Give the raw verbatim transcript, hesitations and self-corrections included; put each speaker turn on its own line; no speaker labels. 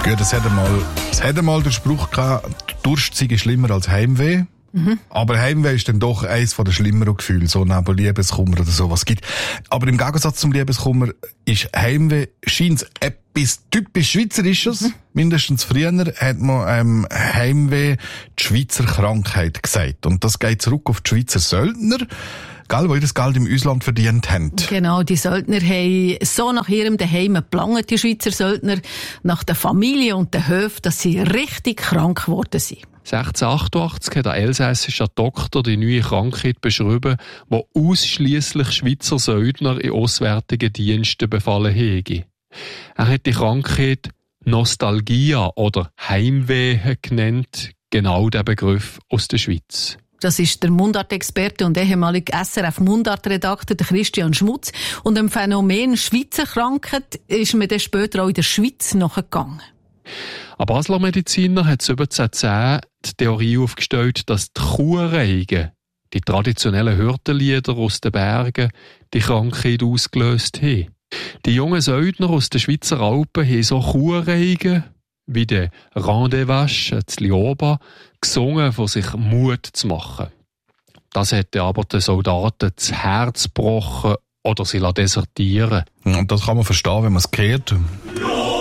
Gut, es hat einmal, es hat einmal den Spruch gehabt, Durst sei schlimmer als Heimweh. Mhm. Aber Heimweh ist dann doch eines der schlimmeren Gefühle, so neben Liebeskummer oder sowas gibt. Aber im Gegensatz zum Liebeskummer ist Heimweh, scheint etwas typisch Schweizerisches. Mhm. Mindestens früher hat man ähm, Heimweh die Schweizer Krankheit gesagt. Und das geht zurück auf die Schweizer Söldner, gell, die das Geld im Ausland verdient haben.
Genau, die Söldner haben so nach ihrem Daheim geplant, die Schweizer Söldner, nach der Familie und den Höfen, dass sie richtig krank geworden sind.
sechzehnhundertachtundachtzig hat ein elsässischer Doktor die neue Krankheit beschrieben, die ausschliesslich Schweizer Söldner in auswärtigen Diensten befallen hätte. Er hat die Krankheit Nostalgia oder Heimweh genannt, genau der Begriff aus der Schweiz.
Das ist der Mundartexperte und ehemalige S R F-Mundartredakteur Christian Schmutz. Und dem Phänomen Schweizer Krankheit ist mir dann später auch in der Schweiz nachgegangen.
Ein Basler Mediziner hat siebzehnhundertzehn die Theorie aufgestellt, dass die Churreigen, die traditionellen Hirtenlieder aus den Bergen, die Krankheit ausgelöst haben. Die jungen Söldner aus den Schweizer Alpen haben so Churreigen wie der Rendezvous zu Lioba gesungen, von sich Mut zu machen. Das hätte aber den Soldaten das Herz gebrochen oder sie desertieren lassen.
Und das kann man verstehen, wenn man es hört.